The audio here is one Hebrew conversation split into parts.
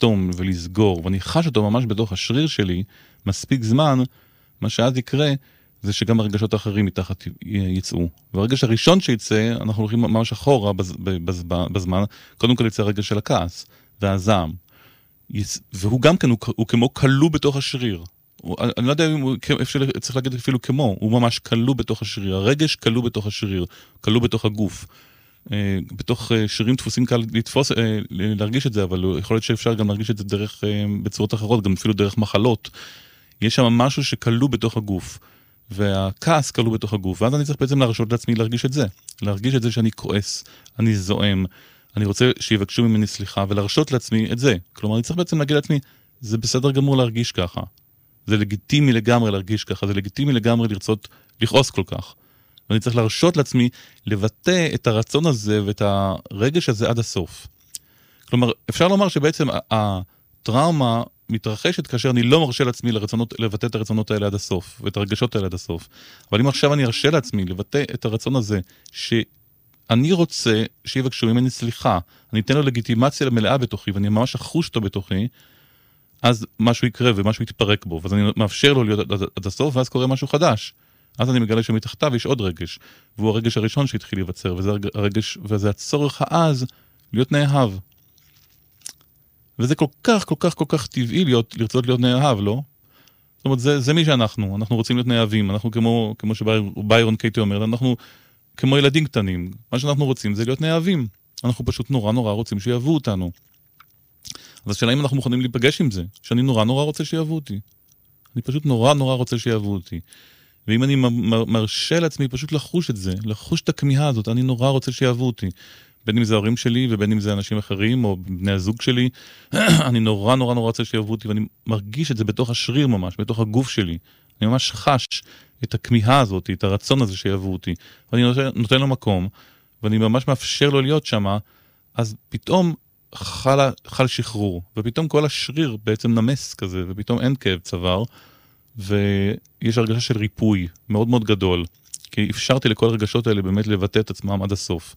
לסתום ולסגור, ואני חש אותו ממש בתוך השריר שלי, מספיק זמן, מה שאז יקרה, זה שגם הרגשות האחרים מתחת יצאו. והרגש הראשון שיצא, אנחנו הולכים ממש אחורה בזמן, קודם כל יצא הרגש של הכעס, והזעם. והוא גם כן, הוא כמו כלוא בתוך השריר. אני לא יודע אם צריך להגיד אפילו כמו, הוא ממש כלוא בתוך השריר. הרגש כלוא בתוך השריר, כלוא בתוך הגוף. בתוך שרירים דפוסים קל לתפוס, להרגיש את זה, אבל יכול להיות שאפשר גם להרגיש את זה בצורות אחרות, גם אפילו דרך מחלות. יש שם משהו שכלוא בתוך הגוף. והכעס כלוא בתוך הגוף, ואז אני צריך בעצם להרשות לעצמי להרגיש את זה. להרגיש את זה שאני כועס, אני זועם, אני רוצה שיבקשו ממני סליחה, ולהרשות לעצמי את זה. כלומר, אני צריך בעצם להגיד לעצמי, זה בסדר גמור להרגיש ככה. זה לגיטימי לגמרי להרגיש ככה, זה לגיטימי לגמרי לרצות לכעוס כל כך. ואני צריך להרשות לעצמי לבטא את הרצון הזה ואת הרגש הזה עד הסוף. כלומר, אפשר לומר שבעצם הטראומה מתרחשת כאשר אני לא מרשה לעצמי לבטא את הרצונות האלה עד הסוף, ואת הרגשות האלה עד הסוף. אבל אם עכשיו אני ארשה לעצמי לבטא את הרצון הזה, שאני רוצה שיבקשו ממני סליחה, אני אתן לו לגיטימציה מלאה בתוכי, ואני ממש אחוש אותו בתוכי, אז משהו יקרה ומשהו יתפרק בו, ואז אני מאפשר לו להיות עד הסוף, ואז קורה משהו חדש. אז אני מגלה שמתחתיו יש עוד רגש, והוא הרגש הראשון שהתחיל להיווצר, וזה הצורך העז להיות נאהב. וזה כל כך, כל כך, כל כך טבעי לרצות להיות נאהב, לא? זאת אומרת, זה מי שאנחנו. אנחנו רוצים להיות נאהבים. אנחנו כמו שביירון קייטי אומר, אנחנו כמו ילדים קטנים. מה שאנחנו רוצים זה להיות נאהבים. אנחנו פשוט נורא נורא רוצים שיאהבו אותנו. אז השאלה אם אנחנו מוכנים להיפגש עם זה, שאני נורא נורא רוצה שיאהבו אותי. אני פשוט נורא נורא רוצה שיאהבו אותי. ואם אני מרשה לעצמי פשוט לחוש את זה, לחוש את הכמיהה הזאת, אני נורא רוצה שיאהבו אותי. בין אם זה ההורים שלי ובין אם זה אנשים אחרים או בני הזוג שלי, אני נורא נורא נורא רוצה שיאהבו אותי, ואני מרגיש את זה בתוך השריר ממש, בתוך הגוף שלי. אני ממש חש את הכמיהה הזאת, את הרצון הזה שיאהבו אותי. ואני נותן לו מקום, ואני ממש מאפשר לו להיות שמה, אז פתאום חל שחרור, ופתאום כל השריר בעצם נמס כזה, ופתאום אין כאב צוואר, ויש הרגשה של ריפוי מאוד מאוד גדול, כי אפשרתי לכל הרגשות האלה באמת לבטא את עצמם עד הסוף.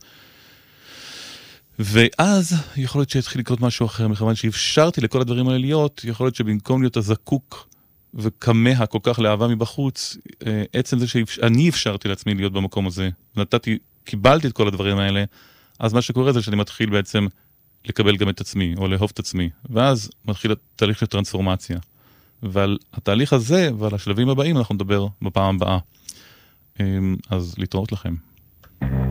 ואז יכול להיות שהתחיל לקרות משהו אחר, מכיוון שאפשרתי לכל הדברים האלה להיות, יכול להיות שבמקום להיות הזקוק וכמה כל כך לאהבה מבחוץ, עצם זה שאני אפשרתי לעצמי להיות במקום הזה, קיבלתי את כל הדברים האלה, אז מה שקורה זה שאני מתחיל בעצם לקבל גם את עצמי, או לאהוב את עצמי, ואז מתחיל תהליך של טרנספורמציה. ועל התהליך הזה ועל השלבים הבאים אנחנו נדבר בפעם הבאה. אז להתראות לכם.